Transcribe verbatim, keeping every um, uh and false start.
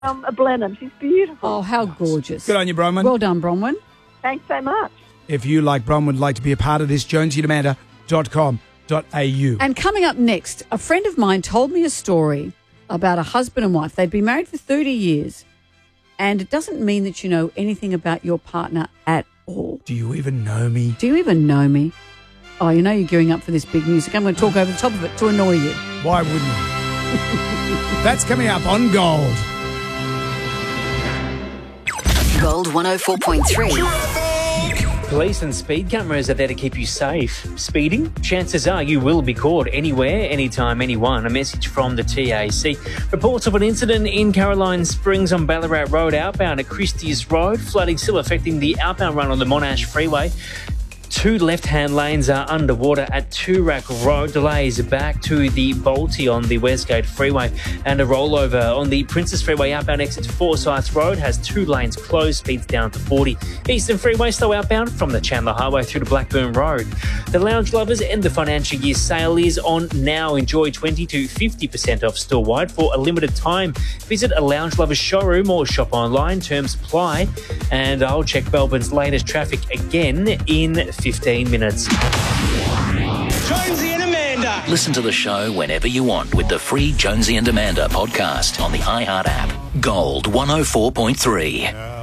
um, a Blenheim. She's beautiful. Oh, how gorgeous. Good on you, Bronwyn. Well done, Bronwyn. Thanks so much. If you, like Bronwyn, would like to be a part of this, jonesy and amanda dot com dot a u. And coming up next, a friend of mine told me a story about a husband and wife. They'd been married for thirty years, and it doesn't mean that you know anything about your partner at all. Do you even know me? Do you even know me? Oh, you know you're gearing up for this big music. I'm going to talk over the top of it to annoy you. Why wouldn't you? That's coming up on Gold. Gold one oh four point three. Police and speed cameras are there to keep you safe. Speeding? Chances are you will be caught anywhere, anytime, anyone. A message from the T A C. Reports of an incident in Caroline Springs on Ballarat Road outbound at Christie's Road. Flooding still affecting the outbound run on the Monash Freeway. Two left-hand lanes are underwater at Toorak Road. Delays back to the Bolte on the Westgate Freeway. And a rollover on the Princess Freeway outbound exit to Forsyth Road has two lanes closed, speeds down to forty. Eastern Freeway slow outbound from the Chandler Highway through to Blackburn Road. The Lounge Lovers and the financial year sale is on now. Enjoy twenty to fifty percent off store-wide for a limited time. Visit a Lounge Lovers showroom or shop online. Terms apply. And I'll check Melbourne's latest traffic again in fifteen minutes. Jonesy and Amanda. Listen to the show whenever you want with the free Jonesy and Amanda podcast on the iHeart app. Gold one oh four point three.